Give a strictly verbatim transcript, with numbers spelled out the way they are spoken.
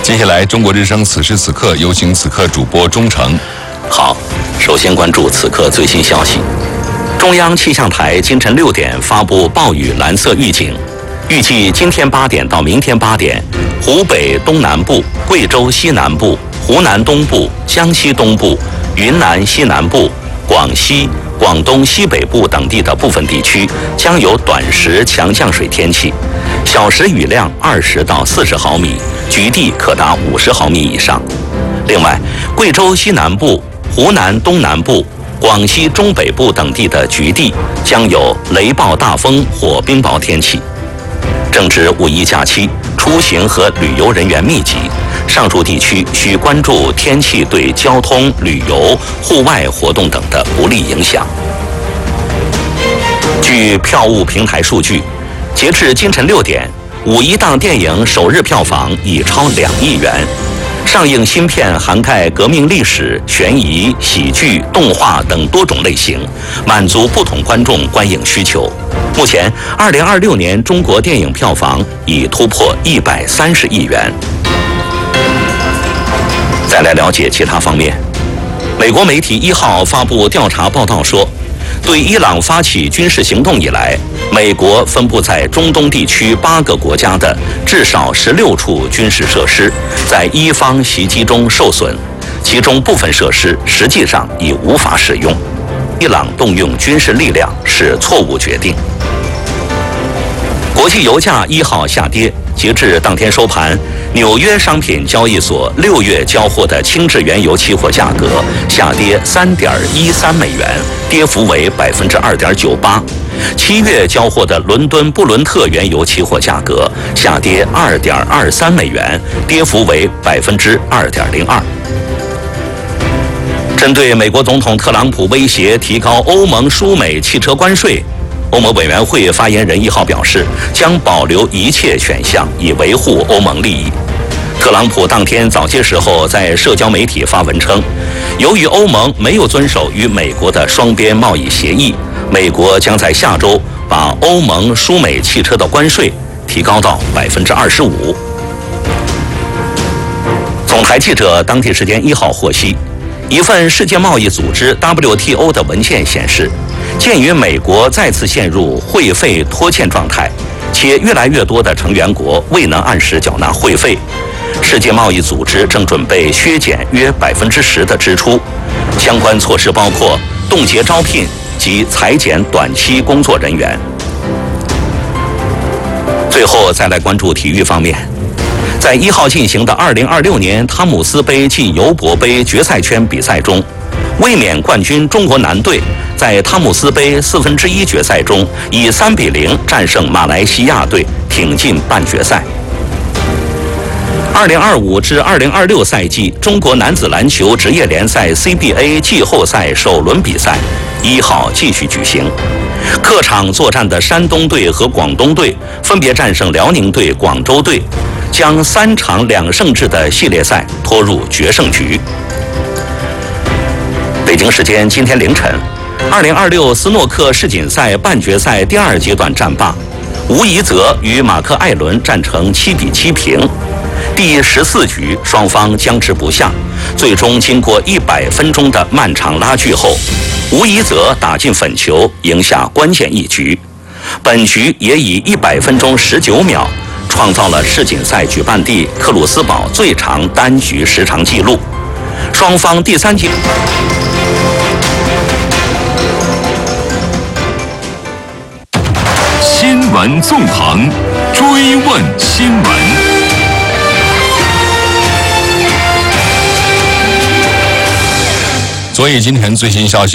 接下来，中国之声此时此刻有请此刻主播钟诚。 好，首先关注此刻最新消息。中央气象台今晨六点发布暴雨蓝色预警，预计今天八点到明天八点，湖北东南部、贵州西南部、湖南东部、江西东部、云南西南部、广西、广东西北部等地的部分地区将有短时强降水天气，小时雨量二十到四十毫米，局地可达五十毫米以上。另外，贵州西南部、湖南东南部、广西中北部等地的局地将有雷暴大风或冰雹天气。正值五一假期，出行和旅游人员密集，上述地区需关注天气对交通、旅游、户外活动等的不利影响。据票务平台数据，截至今晨六点，五一档电影首日票房已超两亿元。上映新片涵盖革命历史、悬疑、喜剧、动画等多种类型，满足不同观众观影需求。目前，二零二六年中国电影票房已突破一百三十亿元。再来了解其他方面，美国媒体一号发布调查报道说，对伊朗发起军事行动以来，美国分布在中东地区八个国家的至少十六处军事设施在伊方袭击中受损，其中部分设施实际上已无法使用。伊朗动用军事力量是错误决定。国际油价一号下跌，截至当天收盘，纽约商品交易所六月交货的轻质原油期货价格下跌三点一三美元，跌幅为百分之二点九八。七月交货的伦敦布伦特原油期货价格下跌二点二三美元，跌幅为百分之二点零二。针对美国总统特朗普威胁提高欧盟输美汽车关税，欧盟委员会发言人一号表示，将保留一切选项以维护欧盟利益。特朗普当天早些时候在社交媒体发文称，由于欧盟没有遵守与美国的双边贸易协议，美国将在下周把欧盟输美汽车的关税提高到百分之二十五。总台记者当地时间一号获悉，一份世界贸易组织 W T O 的文件显示，鉴于美国再次陷入会费拖欠状态，且越来越多的成员国未能按时缴纳会费，世界贸易组织正准备削减约百分之十的支出。相关措施包括冻结招聘及裁减短期工作人员。最后再来关注体育方面。在一号进行的二零二六年汤姆斯杯暨尤伯杯决赛圈比赛中，卫冕冠军中国男队在汤姆斯杯四分之一决赛中以三比零战胜马来西亚队，挺进半决赛。二零二五至二零二六赛季中国男子篮球职业联赛 C B A 季后赛首轮比赛一号继续举行。客场作战的山东队和广东队分别战胜辽宁队、广州队，将三场两胜制的系列赛拖入决胜局。北京时间今天凌晨，二零二六斯诺克世锦赛半决赛第二阶段战罢，吴怡泽与马克·艾伦战成七比七平。第十四局双方僵持不下，最终经过一百分钟的漫长拉锯后，吴怡泽打进粉球，赢下关键一局。本局也以一百分钟十九秒创造了世锦赛举办地克鲁斯堡最长单局时长纪录。双方第三节新闻纵横，追问新闻。 所以今天最新消息。